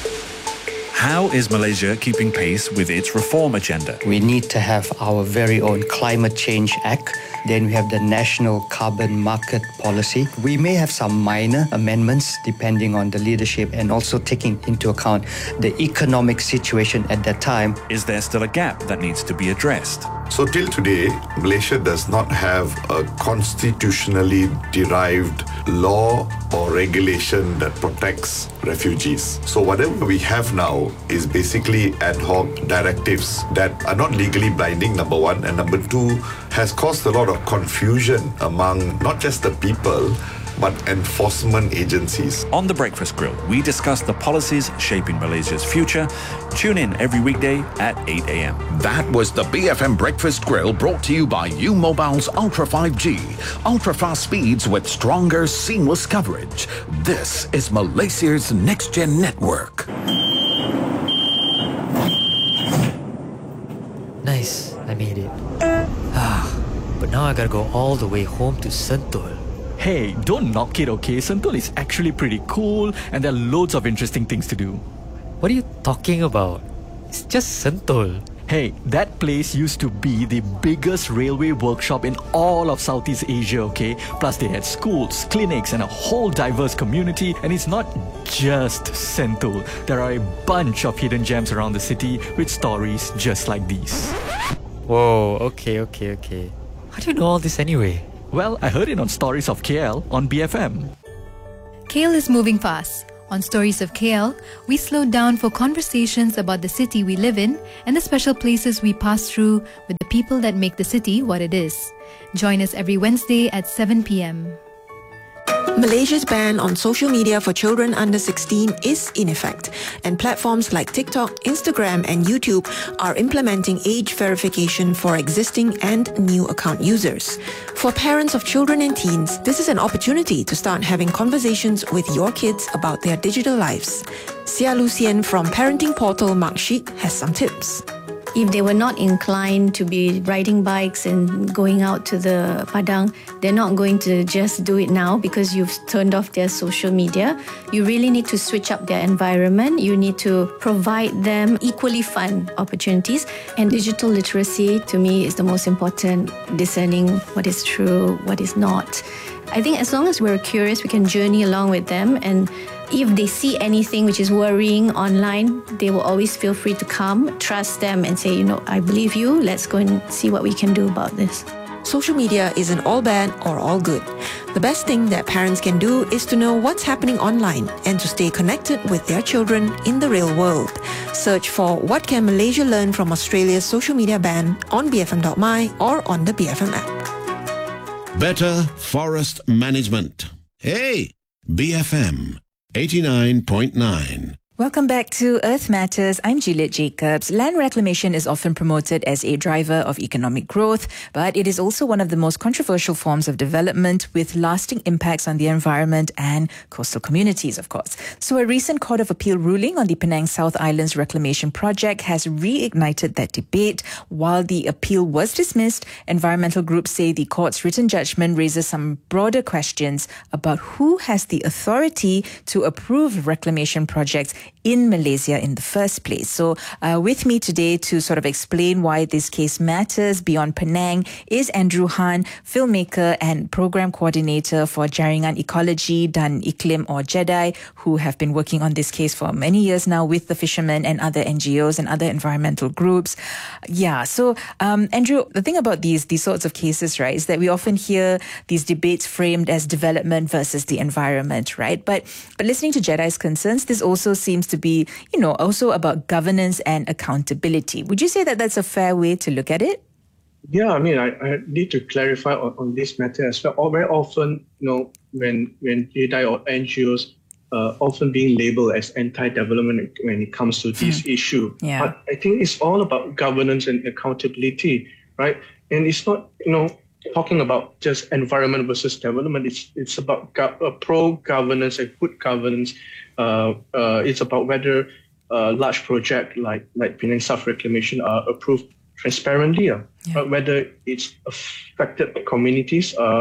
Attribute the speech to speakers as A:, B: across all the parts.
A: How is Malaysia keeping pace with its reform agenda?
B: We need to have our very own Climate Change Act. Then we have the National Carbon Market Policy. We may have some minor amendments depending on the leadership and also taking into account the economic situation at that time.
A: Is there still a gap that needs to be addressed?
C: So till today, Malaysia does not have a constitutionally derived law or regulation that protects refugees. So whatever we have now is basically ad hoc directives that are not legally binding, number one, and number two, has caused a lot of confusion among not just the people, but enforcement agencies.
A: On The Breakfast Grill, we discuss the policies shaping Malaysia's future. Tune in every weekday at 8 a.m.
D: That was the BFM Breakfast Grill, brought to you by U Mobile's Ultra 5G. Ultra fast speeds with stronger, seamless coverage. This is Malaysia's next-gen network.
E: Nice, I made it. But now I gotta go all the way home to Sentul.
F: Hey, don't knock it, okay? Sentul is actually pretty cool and there are loads of interesting things to do.
E: What are you talking about? It's just Sentul.
F: Hey, that place used to be the biggest railway workshop in all of Southeast Asia, okay? Plus they had schools, clinics and a whole diverse community. And it's not just Sentul. There are a bunch of hidden gems around the city with stories just like these.
E: Whoa, okay. How do you know all this anyway?
F: Well, I heard it on Stories of KL on BFM.
G: KL is moving fast. On Stories of KL, we slow down for conversations about the city we live in and the special places we pass through with the people that make the city what it is. Join us every Wednesday at 7 p.m.
H: Malaysia's ban on social media for children under 16 is in effect, and platforms like TikTok, Instagram and YouTube are implementing age verification for existing and new account users. For parents of children and teens, this is an opportunity to start having conversations with your kids about their digital lives. Sia Lucien from parenting portal Marksheet has some tips.
I: If they were not inclined to be riding bikes and going out to the Padang, they're not going to just do it now because you've turned off their social media. You really need to switch up their environment. You need to provide them equally fun opportunities. And digital literacy, to me, is the most important, discerning what is true, what is not. I think as long as we're curious, we can journey along with them, and if they see anything which is worrying online, they will always feel free to come, trust them and say, I believe you, let's go and see what we can do about this.
H: Social media isn't all bad or all good. The best thing that parents can do is to know what's happening online and to stay connected with their children in the real world. Search for What Can Malaysia Learn from Australia's social media ban on bfm.my or on the BFM app.
J: Better forest management. Hey, BFM 89.9.
K: Welcome back to Earth Matters. I'm Juliet Jacobs. Land reclamation is often promoted as a driver of economic growth, but it is also one of the most controversial forms of development with lasting impacts on the environment and coastal communities, of course. So a recent Court of Appeal ruling on the Penang South Islands reclamation project has reignited that debate. While the appeal was dismissed, environmental groups say the court's written judgment raises some broader questions about who has the authority to approve reclamation projects in Malaysia in the first place. So with me today to sort of explain why this case matters beyond Penang is Andrew Han, filmmaker and program coordinator for Jaringan Ekologi dan Iklim or JEDI, who have been working on this case for many years now with the fishermen and other NGOs and other environmental groups. Yeah, so Andrew, the thing about these sorts of cases, right, is that we often hear these debates framed as development versus the environment, right? But listening to JEDI's concerns, this also seems to be, also about governance and accountability. Would you say that that's a fair way to look at it?
L: Yeah, I mean, I need to clarify on this matter as well. Very often, when JEDI or NGOs often being labeled as anti-development when it comes to this issue.
K: Yeah.
L: But I think it's all about governance and accountability, right? And it's not, talking about just environment versus development. It's about pro-governance and good governance. It's about whether large projects like Penang South Reclamation are approved transparently, whether it's affected communities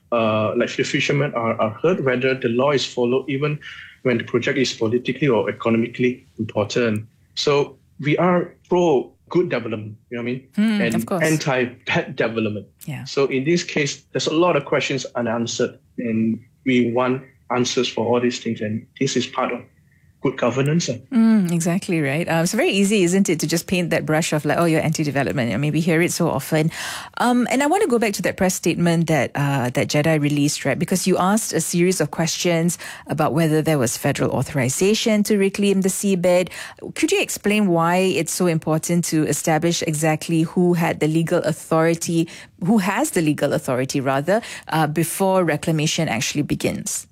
L: like the fishermen are heard, whether the law is followed even when the project is politically or economically important. So we are pro good development, you know what I mean? And
K: of course.
L: anti-bad development.
K: Yeah.
L: So in this case, there's a lot of questions unanswered, and we want answers for all these things, and this is part of good governance.
K: Exactly right. It's very easy, isn't it, to just paint that brush of like, oh, you're anti-development. I mean, we hear it so often. And I want to go back to that press statement that JEDI released, right? Because you asked a series of questions about whether there was federal authorization to reclaim the seabed. Could you explain why it's so important to establish exactly who has the legal authority before reclamation actually begins?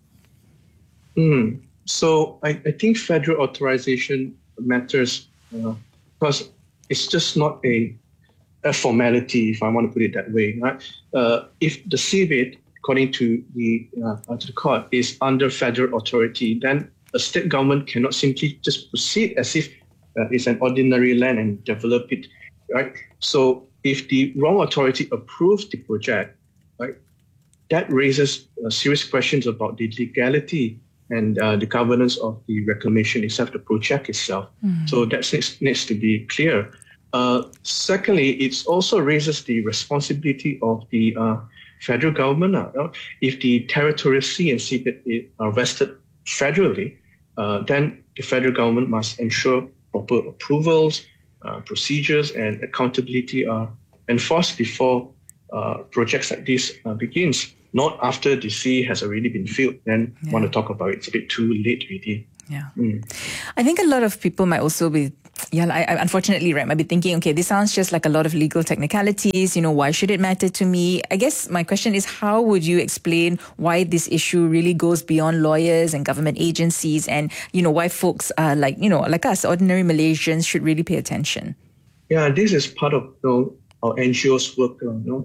L: So I think federal authorization matters because it's just not a formality, if I want to put it that way. Right? If the seabed, according to the court, is under federal authority, then a state government cannot simply just proceed as if it's an ordinary land and develop it. Right? So if the wrong authority approves the project, right, that raises serious questions about the legality and the governance of the reclamation itself, the project itself. So that needs to be clear. Secondly, it also raises the responsibility of the federal government. If the territorial sea and seabed are vested federally, then the federal government must ensure proper approvals, procedures, and accountability are enforced before projects like this begins. Not after the sea has already been filled, then want to talk about it. It's a bit too late, really.
K: Yeah. I think a lot of people might also be, unfortunately, right, might be thinking, okay, this sounds just like a lot of legal technicalities. Why should it matter to me? I guess my question is, how would you explain why this issue really goes beyond lawyers and government agencies, and, why folks like us, ordinary Malaysians, should really pay attention?
L: Yeah, this is part of our NGOs work.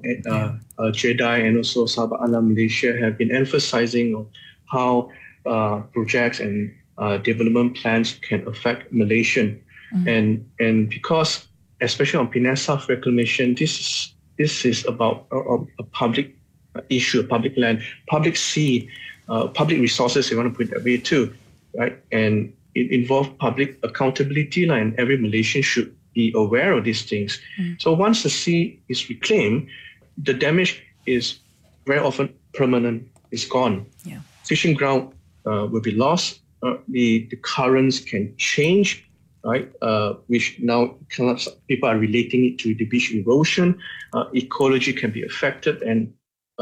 L: JEDI and also Sahabat Alam Malaysia have been emphasizing on how projects and development plans can affect Malaysian. And because, especially on Penang South reclamation, this is about a public issue, a public land, public sea, public resources, if you want to put it that way too, right? And it involves public accountability, and every Malaysian should be aware of these things. So once the sea is reclaimed, the damage is very often permanent. It's gone.
K: Yeah.
L: Fishing ground will be lost. The currents can change, right? Which now people are relating it to the beach erosion. Ecology can be affected, and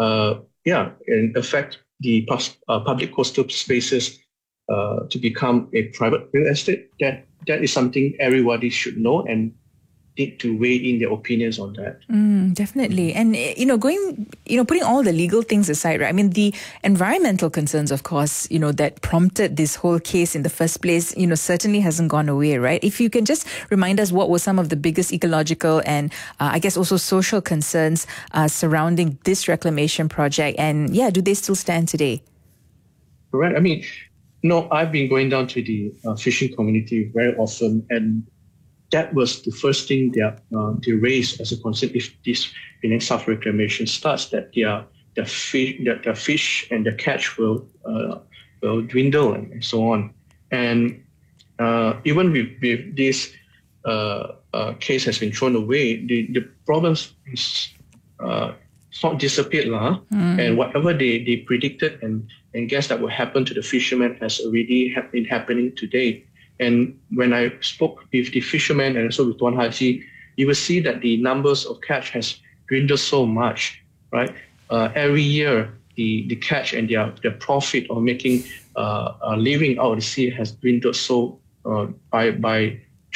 L: affect the public coastal spaces to become a private real estate. That is something everybody should know and need to weigh in their opinions on that.
K: Definitely. And, putting all the legal things aside, right? I mean, the environmental concerns, of course, that prompted this whole case in the first place, certainly hasn't gone away, right? If you can just remind us what were some of the biggest ecological and I guess also social concerns surrounding this reclamation project, and do they still stand today?
L: Correct. I mean, I've been going down to the fishing community very often, and that was the first thing they raised as a concern. If this Penang South reclamation starts, that the fish and the catch will dwindle and so on. And even with this case has been thrown away, the problems is not disappeared, and whatever they predicted and guessed that would happen to the fishermen has already been happening today. And when I spoke with the fishermen and also with Tuan Haji, you will see that the numbers of catch has dwindled so much, right? Every year, the catch and their profit of making a living out of the sea has dwindled so by 20%,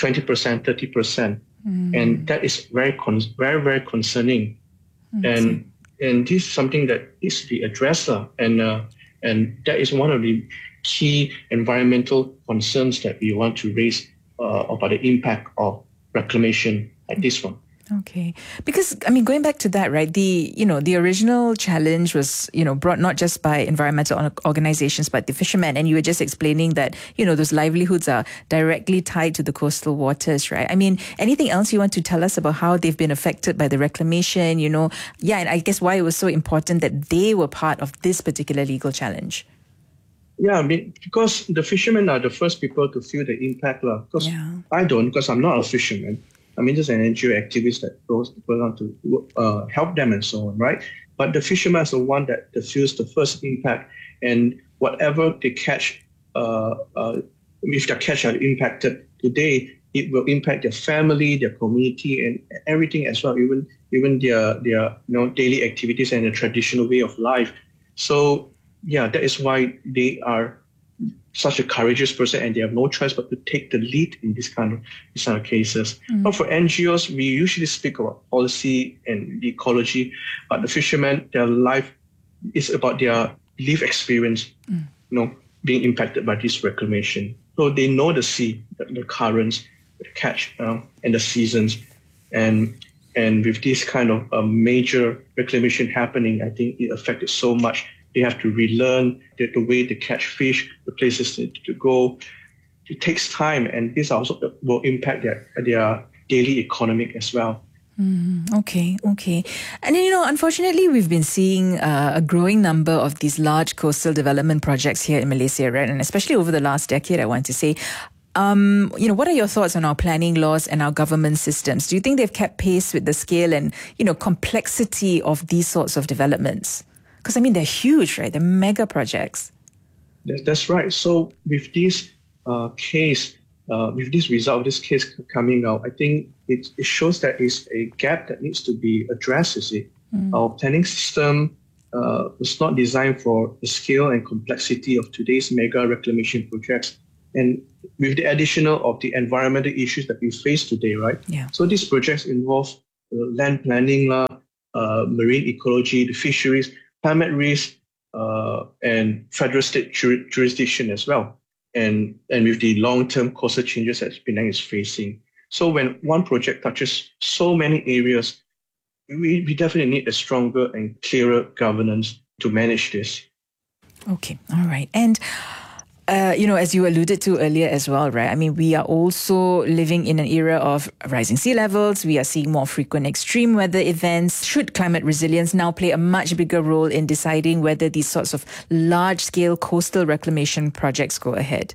L: 30%, and that is very very concerning. And this is something that needs to be addressed, and that is one of the key environmental concerns that we want to raise about the impact of reclamation like this one.
K: Okay. Because, I mean, going back to that, right, the original challenge was, brought not just by environmental organizations, but the fishermen. And you were just explaining that, those livelihoods are directly tied to the coastal waters, right? I mean, anything else you want to tell us about how they've been affected by the reclamation, and I guess why it was so important that they were part of this particular legal challenge?
L: Yeah, I mean, because the fishermen are the first people to feel the impact. Because I don't, because I'm not a fisherman. I'm just an NGO activist that goes on to help them and so on, right? But the fishermen is the one that feels the first impact, and whatever they catch, if their catch are impacted today, it will impact their family, their community, and everything as well, even their daily activities and the traditional way of life. So yeah, that is why they are such a courageous person, and they have no choice but to take the lead in this kind of cases. But for NGOs, we usually speak about policy and the ecology, but the fishermen, their life is about their lived experience, being impacted by this reclamation. So they know the sea, the currents, the catch, and the seasons, and with this kind of major reclamation happening, I think it affected so much. They have to relearn the way to catch fish, the places to go. It takes time, and this also will impact their daily economic as well.
K: Okay. And unfortunately, we've been seeing a growing number of these large coastal development projects here in Malaysia, right? And especially over the last decade, I want to say. What are your thoughts on our planning laws and our government systems? Do you think they've kept pace with the scale and, complexity of these sorts of developments? Because, they're huge, right? They're mega projects.
L: That's right. So with this case, with this result of this case coming out, I think it shows that it's a gap that needs to be addressed, you see. Our planning system was not designed for the scale and complexity of today's mega reclamation projects. And with the additional of the environmental issues that we face today, right?
K: Yeah.
L: So these projects involve land planning, marine ecology, the fisheries, climate risk, and federal state jurisdiction as well, and with the long-term coastal changes that Penang is facing. So when one project touches so many areas, we definitely need a stronger and clearer governance to manage this.
K: Okay, all right. And as you alluded to earlier as well, right? We are also living in an era of rising sea levels. We are seeing more frequent extreme weather events. Should climate resilience now play a much bigger role in deciding whether these sorts of large-scale coastal reclamation projects go ahead?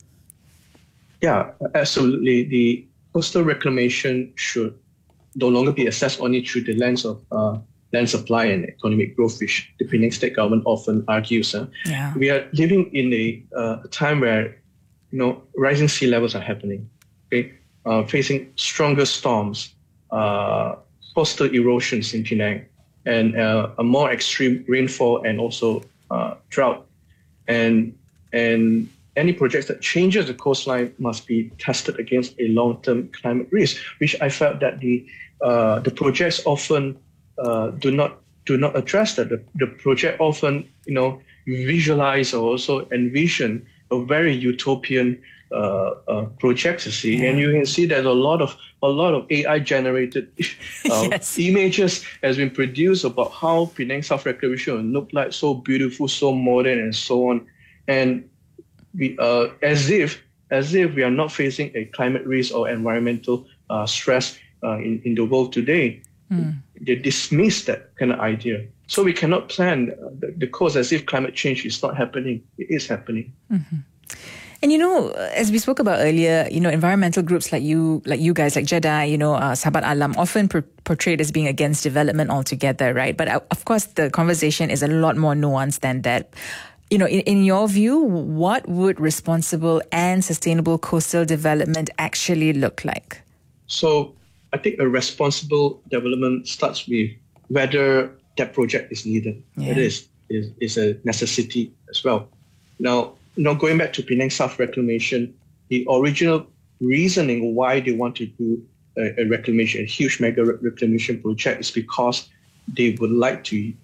L: Yeah, absolutely. The coastal reclamation should no longer be assessed only through the lens of land supply and economic growth, which the Penang state government often argues.
K: Yeah.
L: We are living in a time where, rising sea levels are happening, facing stronger storms, coastal erosions in Penang, and a more extreme rainfall and also drought. And any projects that changes the coastline must be tested against a long-term climate risk, which I felt that the projects often do not address that. The project often, visualize or also envision a very utopian project, you see. Yeah. And you can see there's a lot of AI generated images has been produced about how Penang South Reclamation will look like, so beautiful, so modern, and so on. And we as if we are not facing a climate risk or environmental stress in the world today. They dismiss that kind of idea. So we cannot plan the course as if climate change is not happening. It is happening.
K: Mm-hmm. And as we spoke about earlier, environmental groups like you guys, like JEDI, Sahabat Alam, often portrayed as being against development altogether, right? But of course, the conversation is a lot more nuanced than that. In your view, what would responsible and sustainable coastal development actually look like? So
L: I think a responsible development starts with whether that project is needed.
K: Yeah.
L: It is a necessity as well. Now, going back to Penang South Reclamation, the original reasoning why they want to do a reclamation, a huge mega reclamation project, is because they would like to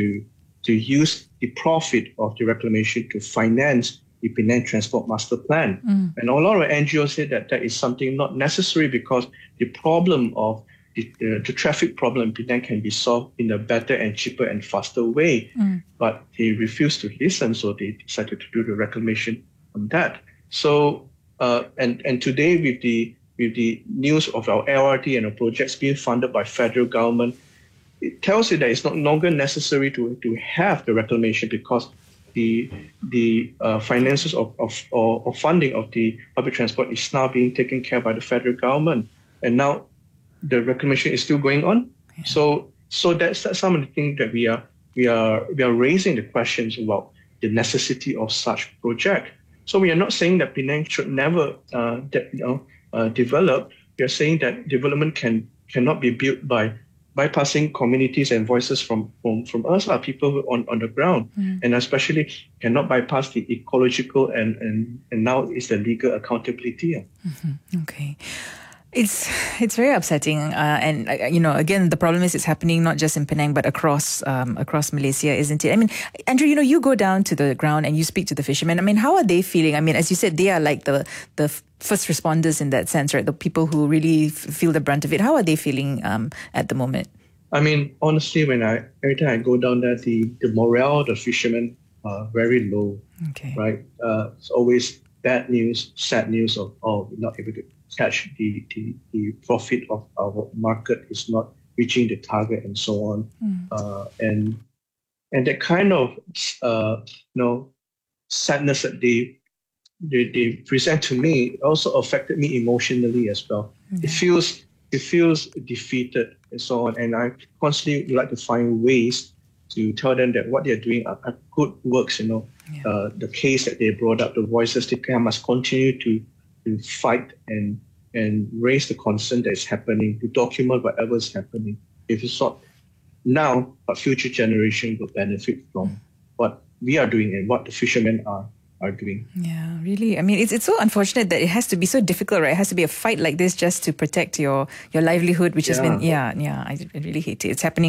L: use the profit of the reclamation to finance the Penang Transport Master Plan. And a lot of NGOs say that is something not necessary, because the problem of the traffic problem in Penang can be solved in a better and cheaper and faster way. But they refused to listen, so they decided to do the reclamation on that. So and today with the news of our LRT and our projects being funded by federal government, it tells you that it's no longer necessary to have the reclamation, because the finances or funding of the public transport is now being taken care of by the federal government, and now the reclamation is still going on. So that's some of the things that we are raising the questions about the necessity of such project. So we are not saying that Penang should never develop. We are saying that development cannot be built by bypassing communities and voices from us, people on the ground, and especially cannot bypass the ecological and now is the legal accountability.
K: Okay. It's very upsetting, and again, the problem is it's happening not just in Penang but across Malaysia, isn't it? I mean, Andrew, you go down to the ground and you speak to the fishermen. I mean, how are they feeling? I mean, as you said, they are like the first responders in that sense, right? The people who really feel the brunt of it. How are they feeling at the moment?
L: I mean, honestly, every time I go down there, the morale of the fishermen are very low.
K: Okay.
L: Right? It's always bad news, sad news of not able to catch the profit of our market is not reaching the target and so on. And that kind of sadness that they present to me also affected me emotionally as well. It feels defeated and so on. And I constantly would like to find ways to tell them that what they're doing are good works. The case that they brought up, the voices they must continue to fight and raise the concern that is happening, to document whatever is happening. If it's not now, but future generations will benefit from what we are doing and what the fishermen are doing.
K: Yeah, really. I mean, it's so unfortunate that it has to be so difficult, right? It has to be a fight like this just to protect your livelihood, which has been, I really hate it. It's happening